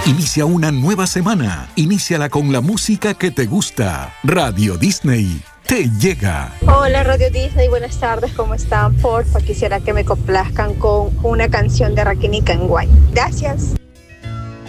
Inicia una nueva semana. Iníciala con la música que te gusta. Radio Disney te llega. Hola Radio Disney, buenas tardes, ¿cómo están? Porfa, quisiera que me complazcan con una canción de Raquel y Kenway. Gracias.